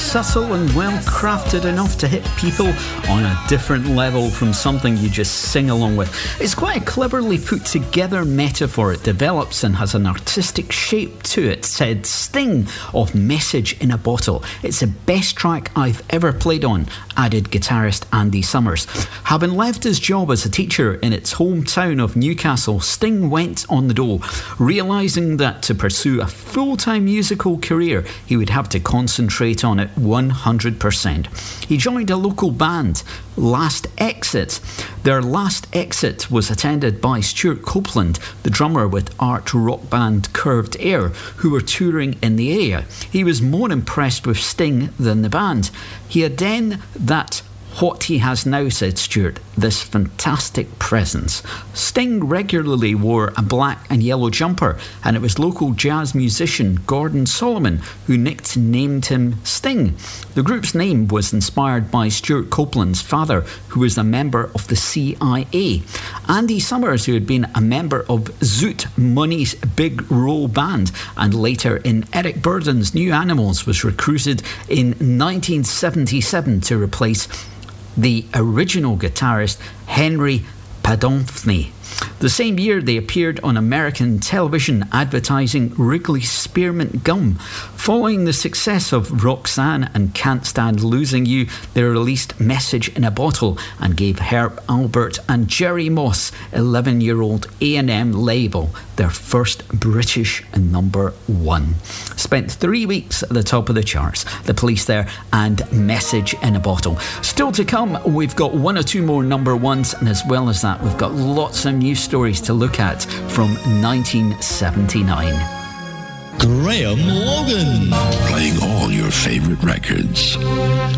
subtle and well crafted enough to hit people on a different level from something you just sing along with. It's quite a cleverly put together metaphor. It develops and has an artistic shape to it, said Sting of Message in a Bottle. It's the best track I've ever played on, added guitarist Andy Summers. Having left his job as a teacher in its hometown of Newcastle, Sting went on the dole, realising that to pursue a full-time musical career, he would have to concentrate on it 100%. He joined a local band, Last Exit. Their Last Exit was attended by Stuart Copeland, the drummer with art rock band Curved Air, who were touring in the area. He was more impressed with Sting than the band. He had then that what he has now, said Stuart, this fantastic presence. Sting regularly wore a black and yellow jumper, and it was local jazz musician Gordon Solomon who nicknamed him Sting. The group's name was inspired by Stuart Copeland's father, who was a member of the CIA. Andy Summers, who had been a member of Zoot Money's Big Roll Band and later in Eric Burdon's New Animals, was recruited in 1977 to replace the original guitarist Henry Padonfney. The same year, they appeared on American television advertising Wrigley Spearmint Gum. Following the success of Roxanne and Can't Stand Losing You, they released Message in a Bottle and gave Herb Alpert and Jerry Moss, 11-year-old A&M label, their first British number one. Spent 3 weeks at the top of the charts. The Police there and Message in a Bottle. Still to come, we've got one or two more number ones, and as well as that, we've got lots of news stories to look at from 1979. Graham Logan. Playing all your favorite records.